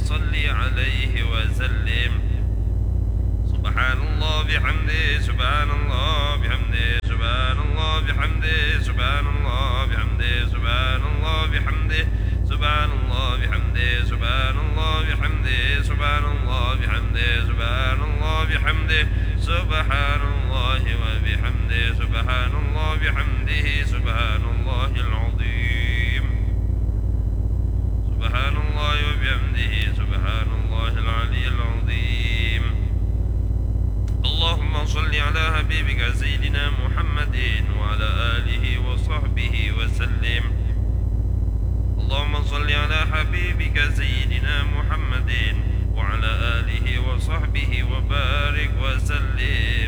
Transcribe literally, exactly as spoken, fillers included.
صل عليه وسلم. سبحان الله بحمده سبحان الله بحمده سبحان الله بحمده سبحان الله بحمده سبحان الله بحمده سبحان الله بحمده سبحان الله بحمده سبحان الله بحمده سبحان الله بحمده سبحان الله وبحمده سبحان الله بحمده سبحان الله العظيم. سبحان الله وبحمده سبحان الله العلي العظيم. اللهم صل على حبيبك سيدنا محمد وعلى آله وصحبه وسلم. اللهم صل على حبيبك سيدنا محمد وعلى آله وصحبه وبارك وسلم.